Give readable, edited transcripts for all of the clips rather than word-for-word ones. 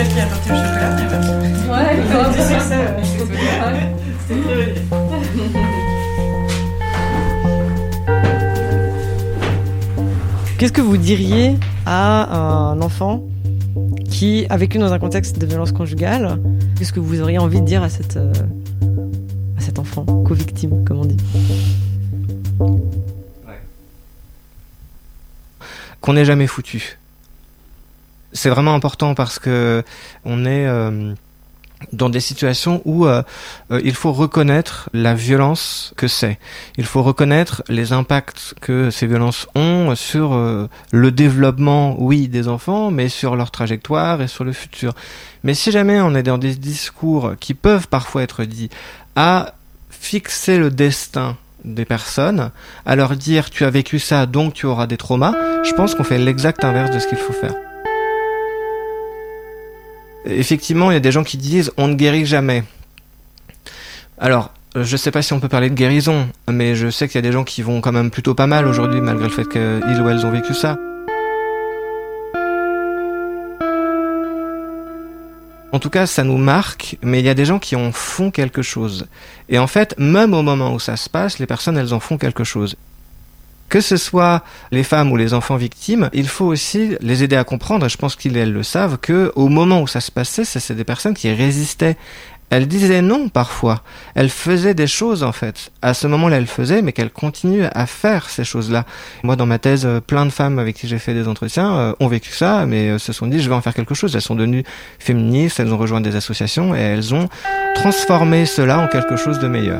peut-être qu'il a tenté le chocolat, mais voilà. Ouais, il a C'est sur ça, c'est très Qu'est-ce que vous diriez à un enfant qui a vécu dans un contexte de violence conjugale? Qu'est-ce que vous auriez envie de dire à cet enfant, co-victime, comme on dit? Qu'on n'est jamais foutu. C'est vraiment important parce que on est dans des situations où il faut reconnaître la violence que c'est. Il faut reconnaître les impacts que ces violences ont sur le développement, oui, des enfants, mais sur leur trajectoire et sur le futur. Mais si jamais on est dans des discours qui peuvent parfois être dits à fixer le destin des personnes, à leur dire tu as vécu ça donc tu auras des traumas, je pense qu'on fait l'exact inverse de ce qu'il faut faire. Effectivement, il y a des gens qui disent on ne guérit jamais. Alors, je sais pas si on peut parler de guérison, mais je sais qu'il y a des gens qui vont quand même plutôt pas mal aujourd'hui malgré le fait qu'ils ou elles ont vécu ça. En tout cas, ça nous marque, mais il y a des gens qui en font quelque chose. Et en fait, même au moment où ça se passe, les personnes, elles en font quelque chose. Que ce soit les femmes ou les enfants victimes, il faut aussi les aider à comprendre, et je pense qu'ils et elles le savent, que au moment où ça se passait, c'est des personnes qui résistaient. Elles disaient non parfois. Elles faisaient des choses en fait. À ce moment-là, elles faisaient, mais qu'elles continuent à faire ces choses-là. Moi, dans ma thèse, plein de femmes avec qui j'ai fait des entretiens ont vécu ça, mais se sont dit je vais en faire quelque chose. Elles sont devenues féministes, elles ont rejoint des associations et elles ont transformé cela en quelque chose de meilleur.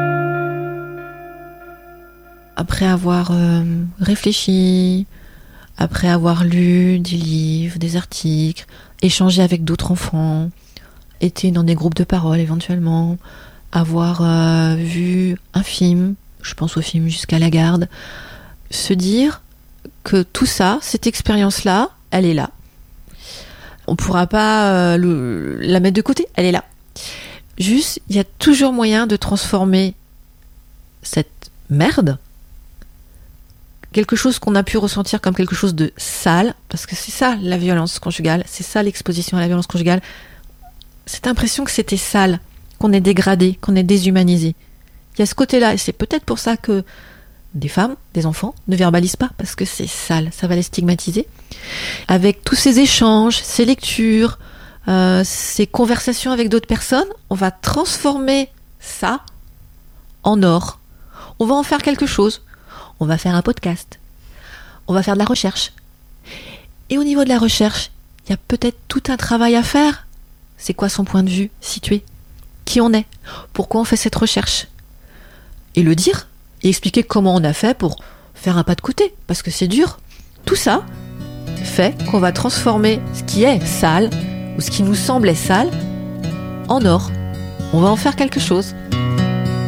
Après avoir réfléchi, après avoir lu des livres, des articles, échangé avec d'autres enfants, été dans des groupes de parole éventuellement, avoir vu un film, je pense au film Jusqu'à la garde, se dire que tout ça, cette expérience-là, elle est là. On ne pourra pas la mettre de côté, elle est là. Juste, il y a toujours moyen de transformer cette merde, quelque chose qu'on a pu ressentir comme quelque chose de sale, parce que c'est ça la violence conjugale, c'est ça l'exposition à la violence conjugale, cette impression que c'était sale, qu'on est dégradé, qu'on est déshumanisé. Il y a ce côté-là, et c'est peut-être pour ça que des femmes, des enfants, ne verbalisent pas, parce que c'est sale, ça va les stigmatiser. Avec tous ces échanges, ces lectures, ces conversations avec d'autres personnes, on va transformer ça en or. On va en faire quelque chose. On va faire un podcast. On va faire de la recherche. Et au niveau de la recherche, il y a peut-être tout un travail à faire. C'est quoi son point de vue situé? Qui on est? Pourquoi on fait cette recherche? Et le dire, et expliquer comment on a fait pour faire un pas de côté, parce que c'est dur. Tout ça fait qu'on va transformer ce qui est sale, ou ce qui nous semblait sale, en or. On va en faire quelque chose.